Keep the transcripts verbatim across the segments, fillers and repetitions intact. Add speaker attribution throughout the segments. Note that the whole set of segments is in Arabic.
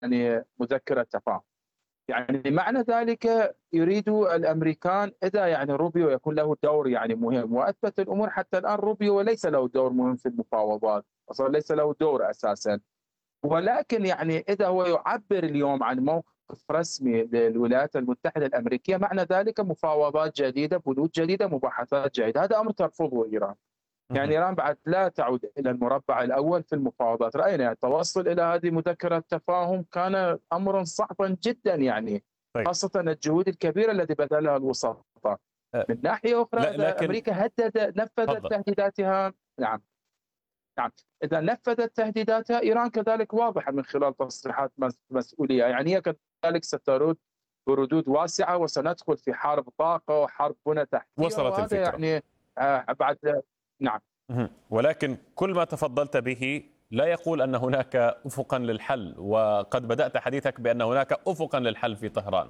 Speaker 1: يعني مذكرة تفاهم. يعني معنى ذلك يريد الأمريكان إذا يعني روبيو يكون له دور يعني مهم، وأثبت الأمور حتى الآن روبيو ليس له دور مهم في المفاوضات، أصلا ليس له دور أساسا. ولكن يعني إذا هو يعبر اليوم عن موقف رسمي للولايات المتحدة الأمريكية، معنى ذلك مفاوضات جديدة، بنود جديدة، مباحثات جديدة. هذا أمر ترفضه إيران. يعني إيران بعد لا تعود إلى المربع الأول في المفاوضات. رأينا التوصل إلى هذه مذكرة تفاهم كان أمرا صعبا جدا، يعني
Speaker 2: طيب.
Speaker 1: خاصة الجهود الكبيرة التي بذلها الوسطاء.
Speaker 2: أه،
Speaker 1: من ناحية أخرى
Speaker 2: لا
Speaker 1: إذا
Speaker 2: لكن
Speaker 1: أمريكا هدد نفذت
Speaker 2: تفضل.
Speaker 1: تهديداتها. نعم. نعم. إذا نفذت تهديداتها، إيران كذلك واضحة من خلال تصريحات مسؤولية، يعني هي كذلك سترد بردود واسعة، وسندخل في حرب طاقة وحرب بنى تحتية،
Speaker 2: وصلت
Speaker 1: وهذا
Speaker 2: الفكرة.
Speaker 1: يعني آه بعد. نعم.
Speaker 2: مهم. ولكن كل ما تفضلت به لا يقول أن هناك أفقا للحل، وقد بدأت حديثك بأن هناك أفقا للحل في طهران.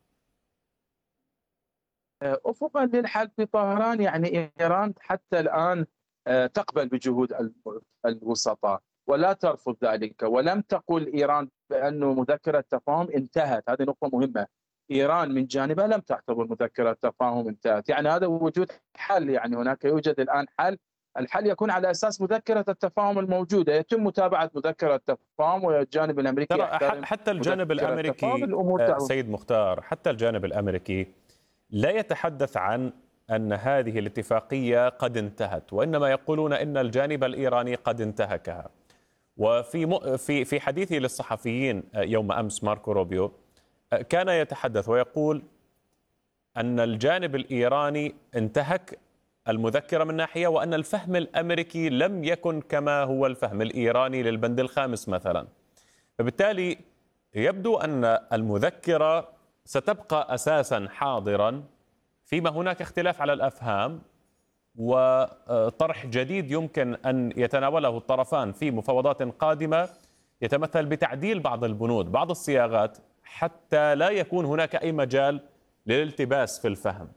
Speaker 1: أفقا للحل في طهران، يعني إيران حتى الآن تقبل بجهود الوسطاء ولا ترفض ذلك، ولم تقل إيران بأنه مذكرة تفاهم انتهت. هذه نقطة مهمة. إيران من جانبها لم تعتبر مذكرة تفاهم انتهت، يعني هذا وجود حل، يعني هناك يوجد الآن حل. الحل يكون على أساس مذكرة التفاهم الموجودة، يتم متابعة مذكرة التفاهم، والجانب الأمريكي
Speaker 2: ترى
Speaker 1: يحترم
Speaker 2: حتى الجانب
Speaker 1: مذكرة التفاهم،
Speaker 2: الأمريكي
Speaker 1: الأمور تعود.
Speaker 2: سيد مختار، حتى الجانب الأمريكي لا يتحدث عن أن هذه الاتفاقية قد انتهت، وإنما يقولون إن الجانب الإيراني قد انتهكها. وفي م... في في حديثه للصحفيين يوم أمس ماركو روبيو كان يتحدث ويقول أن الجانب الإيراني انتهك المذكرة من ناحية، وأن الفهم الأمريكي لم يكن كما هو الفهم الإيراني للبند الخامس مثلا. فبالتالي يبدو أن المذكرة ستبقى أساسا حاضرا، فيما هناك اختلاف على الأفهام وطرح جديد يمكن أن يتناوله الطرفان في مفاوضات قادمة، يتمثل بتعديل بعض البنود، بعض الصياغات، حتى لا يكون هناك أي مجال للالتباس في الفهم.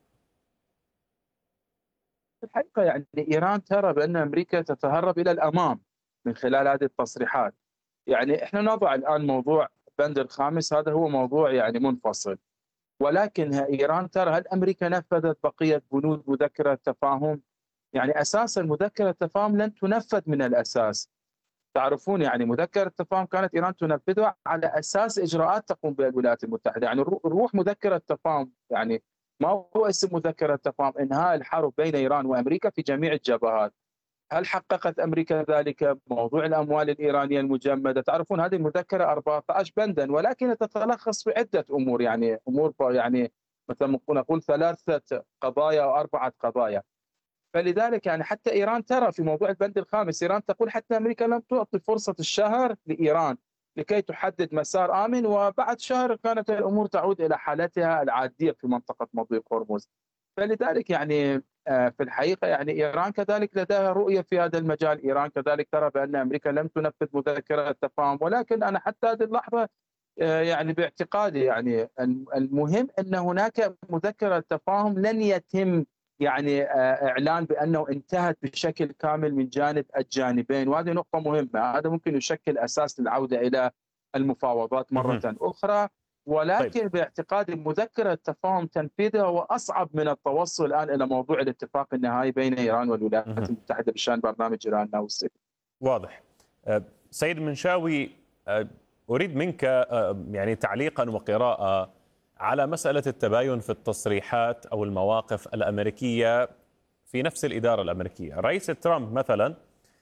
Speaker 1: في الحقيقة يعني إيران ترى بأن أمريكا تتهرب إلى الأمام من خلال هذه التصريحات. يعني إحنا نضع الآن موضوع بند الخامس، هذا هو موضوع يعني منفصل، ولكن إيران ترى هل أمريكا نفذت بقية بنود مذكرة التفاهم؟ يعني أساسا مذكرة التفاهم لن تنفذ من الأساس. تعرفون يعني مذكرة التفاهم كانت إيران تنفذها على أساس إجراءات تقوم بها الولايات المتحدة، يعني روح مذكرة التفاهم، يعني ما هو اسم مذكرة التفاهم؟ إنهاء الحرب بين إيران وأمريكا في جميع الجبهات. هل حققت أمريكا ذلك؟ موضوع الأموال الإيرانية المجمدة، تعرفون هذه المذكرة أربعة عشر بندا، ولكن تتلخص في عدة أمور، يعني أمور يعني مثلا نقول ثلاثة قضايا أو أربعة قضايا. فلذلك يعني حتى إيران ترى في موضوع البند الخامس، إيران تقول حتى أمريكا لم تعطي فرصة الشهر لإيران لكي تحدد مسار آمن، وبعد شهر كانت الأمور تعود إلى حالتها العادية في منطقة مضيق هرمز. فلذلك يعني في الحقيقة يعني إيران كذلك لديها رؤية في هذا المجال. إيران كذلك ترى بأن أمريكا لم تنفذ مذكرة التفاهم، ولكن أنا حتى هذه اللحظة يعني باعتقادي يعني المهم أن هناك مذكرة تفاهم لن يتم يعني إعلان بأنه انتهت بشكل كامل من جانب الجانبين، وهذه نقطة مهمة. هذا ممكن يشكل أساس للعودة إلى المفاوضات مرة أخرى، ولكن
Speaker 2: طيب.
Speaker 1: باعتقادي مذكرة التفاهم تنفيذها هو أصعب من التوصل الآن إلى موضوع الاتفاق النهائي بين إيران والولايات المتحدة بشأن برنامج إيران النووي.
Speaker 2: واضح. سيد منشاوي، أريد منك يعني تعليقا وقراءة على مسألة التباين في التصريحات أو المواقف الأمريكية في نفس الإدارة الأمريكية. رئيس ترامب مثلا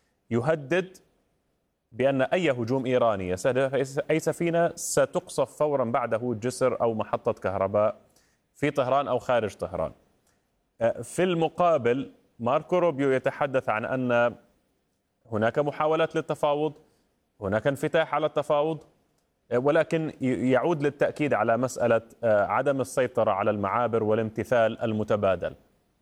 Speaker 2: يهدد بأن أي هجوم إيراني يستهدف أي سفينة ستقصف فورا بعده جسر أو محطة كهرباء في طهران أو خارج طهران. في المقابل ماركو روبيو يتحدث عن أن هناك محاولات للتفاوض، هناك انفتاح على التفاوض، ولكن يعود للتأكيد على مسألة عدم السيطرة على المعابر والامتثال المتبادل.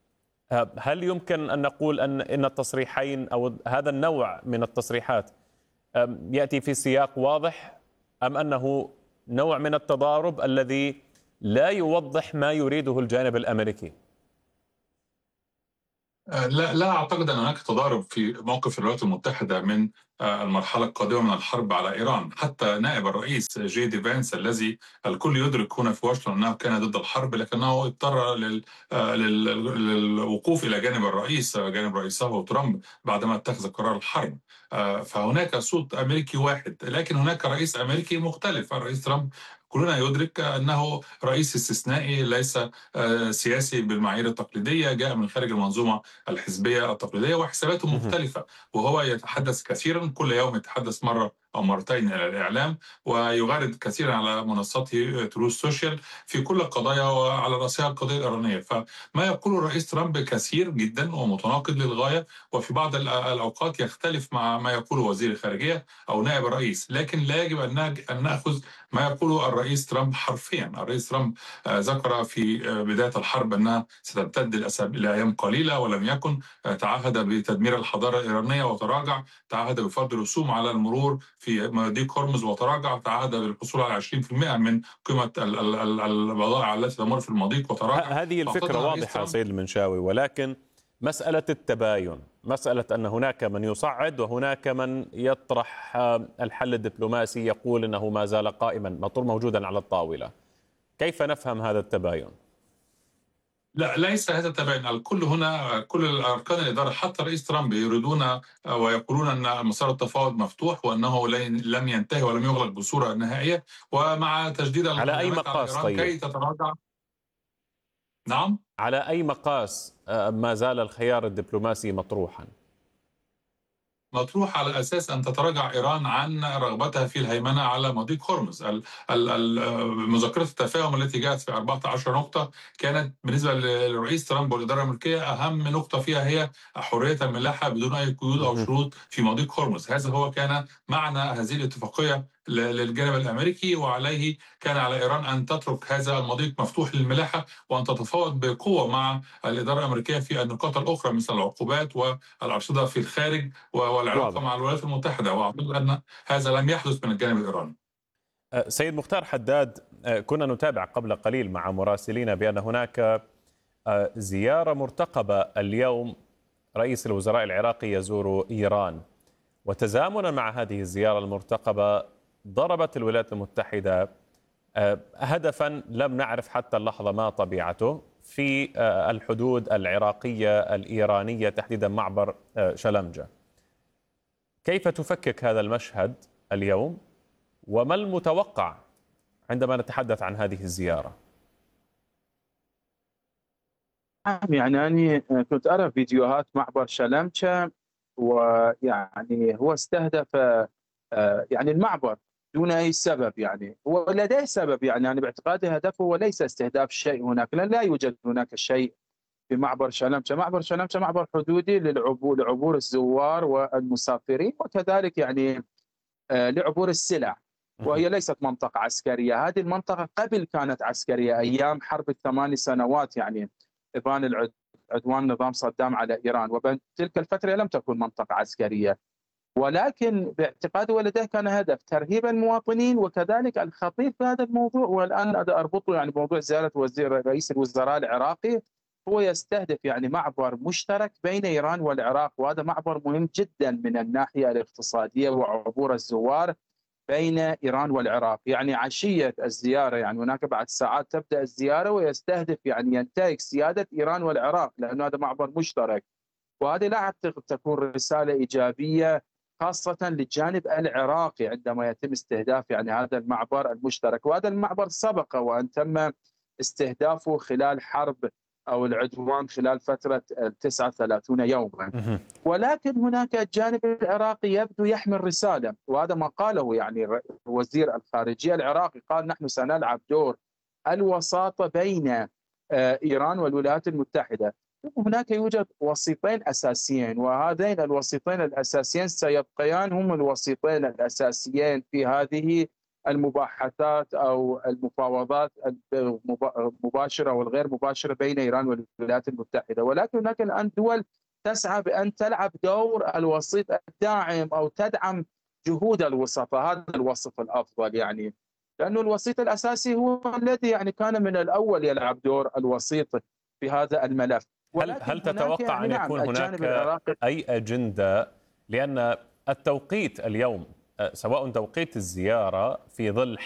Speaker 2: هل يمكن أن نقول أن إن التصريحين أو هذا النوع من التصريحات يأتي في سياق واضح، أم أنه نوع من التضارب الذي لا يوضح ما يريده الجانب الأمريكي؟
Speaker 3: لا لا أعتقد أن هناك تضارب في موقف الولايات المتحدة من المرحلة القادمة من الحرب على إيران. حتى نائب الرئيس جي دي فانس الذي الكل يدرك هنا في واشنطن أنه كان ضد الحرب، لكنه اضطر لل... لل... للوقوف إلى جانب الرئيس جانب رئيسه ترامب بعدما اتخذ قرار الحرب. فهناك صوت أمريكي واحد، لكن هناك رئيس أمريكي مختلف. الرئيس ترامب كلنا يدرك أنه رئيس استثنائي، ليس سياسي بالمعايير التقليدية، جاء من خارج المنظومة الحزبية التقليدية وحساباته مختلفة، وهو يتحدث كثيرا، كل يوم يتحدث مرة أو مرتين إلى الإعلام، ويغارد كثيرا على منصته تروث سوشيال في كل القضايا وعلى رأسها القضية الإيرانية. فما يقوله الرئيس ترامب كثير جدا ومتناقض للغاية، وفي بعض الأوقات يختلف مع ما يقوله وزير الخارجية أو نائب الرئيس، لكن لا يجب أن نأخذ ما يقوله الرئيس ترامب حرفيا. الرئيس ترامب ذكر في بداية الحرب أنها ستمتد لأيام قليلة، ولم يكن. تعهد بتدمير الحضارة الإيرانية وتراجع، تعهد بفرض رسوم على المرور في مضيق هرمز وتراجع، تعهد بالحصول على عشرين بالمئة من قيمة البضائع التي تمر في المضيق وتراجع.
Speaker 2: هذه الفكرة واضحة سيد المنشاوي، ولكن مسألة التباين، مسألة أن هناك من يصعد وهناك من يطرح الحل الدبلوماسي، يقول أنه ما زال قائما مطروح موجودا على الطاولة. كيف نفهم هذا التباين؟
Speaker 3: لا، ليس هذا التباين. الكل هنا، كل الأركان الإدارة حتى رئيس ترامب يريدون ويقولون أن مسار التفاوض مفتوح وأنه لم ينتهي ولم يغلق بصورة نهائية، ومع تجديد
Speaker 2: على أي مقاس
Speaker 3: على
Speaker 2: طيب؟
Speaker 3: كي تتراجع. نعم؟
Speaker 2: على أي مقاس ما زال الخيار الدبلوماسي مطروحا؟
Speaker 3: مطروح على أساس أن تتراجع إيران عن رغبتها في الهيمنة على مضيق هرمز. مذكرة التفاهم التي جاءت في أربعة عشر نقطة كانت بالنسبة للرئيس ترامب والإدارة الأمريكية أهم نقطة فيها هي حرية الملاحة بدون أي قيود أو شروط في مضيق هرمز. هذا هو كان معنى هذه الاتفاقية للجانب الأمريكي، وعليه كان على إيران أن تترك هذا المضيق مفتوح للملاحة وأن تتفاوض بقوة مع الإدارة الأمريكية في النقاط الأخرى مثل العقوبات والأرصدة في الخارج والعلاقة واضح. مع الولايات المتحدة، وأعتقد أن هذا لم يحدث من الجانب الإيراني.
Speaker 2: سيد مختار حداد، كنا نتابع قبل قليل مع مراسلين بأن هناك زيارة مرتقبة اليوم، رئيس الوزراء العراقي يزور إيران، وتزامنا مع هذه الزيارة المرتقبة ضربت الولايات المتحدة هدفا لم نعرف حتى اللحظة ما طبيعته في الحدود العراقية الإيرانية، تحديدا معبر شلمجة. كيف تفكك هذا المشهد اليوم، وما المتوقع عندما نتحدث عن هذه الزيارة؟
Speaker 1: يعني أنا كنت أرى فيديوهات معبر شلمجة، ويعني هو استهدف يعني المعبر دون أي سبب. يعني هو لديه سبب، يعني أنا باعتقادي هدفه هو ليس استهداف شيء هناك، لأن لا يوجد هناك شيء في معبر شلمجة. معبر شلمجة معبر حدودي للعبور لعبور الزوار والمسافرين، وكذلك يعني لعبور السلع، وهي ليست منطقة عسكرية. هذه المنطقة قبل كانت عسكرية أيام حرب الثماني سنوات، يعني إبان عدوان نظام صدام على إيران، وتلك الفترة لم تكن منطقة عسكرية. ولكن باعتقادي ولديه كان هدف ترهيب المواطنين. وكذلك الخطير في هذا الموضوع، والآن أربطه يعني بموضوع زيارة وزير رئيس الوزراء العراقي، هو يستهدف يعني معبر مشترك بين إيران والعراق، وهذا معبر مهم جدا من الناحية الاقتصادية وعبور الزوار بين إيران والعراق. يعني عشية الزيارة، يعني هناك بعد ساعات تبدأ الزيارة، ويستهدف يعني ينتهك سيادة إيران والعراق، لأنه هذا معبر مشترك. وهذه لا أعتقد تكون رسالة إيجابية خاصة للجانب العراقي عندما يتم استهداف يعني هذا المعبر المشترك. وهذا المعبر سبق وأن تم استهدافه خلال حرب أو العدوان خلال فترة تسعة وثلاثين يوما. ولكن هناك الجانب العراقي يبدو يحمل رسالة، وهذا ما قاله يعني وزير الخارجية العراقي، قال نحن سنلعب دور الوساطة بين إيران والولايات المتحدة. هناك يوجد وسيطين أساسيين، وهذين الوسيطين الأساسيين سيبقيان هم الوسيطين الأساسيين في هذه المباحثات أو المفاوضات المباشرة والغير مباشرة بين إيران والولايات المتحدة. ولكن هناك الآن دول تسعى بأن تلعب دور الوسيط الداعم أو تدعم جهود الوسطاء. هذا الوصف الأفضل، يعني لأنه الوسيط الأساسي هو الذي يعني كان من الأول يلعب دور الوسيط في هذا الملف.
Speaker 2: هل هل تتوقع
Speaker 1: يعني
Speaker 2: أن
Speaker 1: نعم
Speaker 2: يكون هناك أي أجندة؟ لأن التوقيت اليوم سواء توقيت الزيارة في ظل